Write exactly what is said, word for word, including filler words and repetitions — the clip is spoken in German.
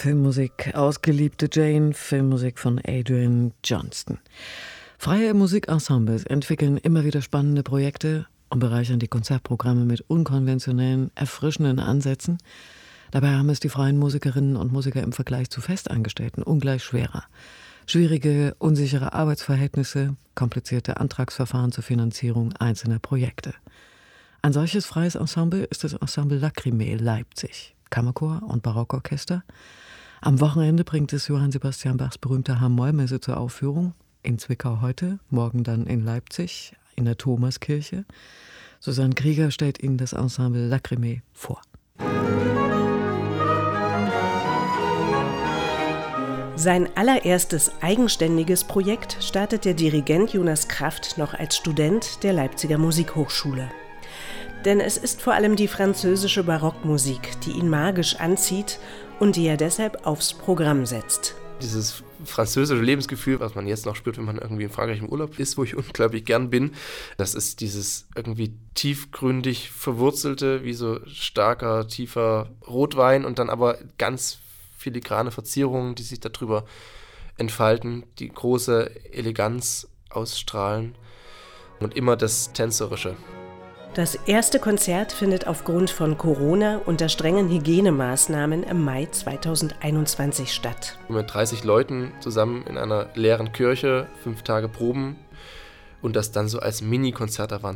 Filmmusik Ausgeliebte Jane, Filmmusik von Adrian Johnston. Freie Musikensembles entwickeln immer wieder spannende Projekte und bereichern die Konzertprogramme mit unkonventionellen, erfrischenden Ansätzen. Dabei haben es die freien Musikerinnen und Musiker im Vergleich zu Festangestellten ungleich schwerer. Schwierige, unsichere Arbeitsverhältnisse, komplizierte Antragsverfahren zur Finanzierung einzelner Projekte. Ein solches freies Ensemble ist das Ensemble Lacrimé Leipzig. Kammerchor und Barockorchester. Am Wochenende bringt es Johann Sebastian Bachs berühmte H-Moll-Messe zur Aufführung. In Zwickau heute, morgen dann in Leipzig, in der Thomaskirche. Susanne Krieger stellt Ihnen das Ensemble Lacrimé vor. Sein allererstes eigenständiges Projekt startet der Dirigent Jonas Kraft noch als Student der Leipziger Musikhochschule. Denn es ist vor allem die französische Barockmusik, die ihn magisch anzieht und die er deshalb aufs Programm setzt. Dieses französische Lebensgefühl, was man jetzt noch spürt, wenn man irgendwie in Frankreich im Urlaub ist, wo ich unglaublich gern bin, das ist dieses irgendwie tiefgründig verwurzelte, wie so starker, tiefer Rotwein und dann aber ganz filigrane Verzierungen, die sich darüber entfalten, die große Eleganz ausstrahlen und immer das Tänzerische. Das erste Konzert findet aufgrund von Corona unter strengen Hygienemaßnahmen im Mai zweitausendeinundzwanzig statt. Mit dreißig Leuten zusammen in einer leeren Kirche, fünf Tage proben und das dann so als Mini-Konzert, da waren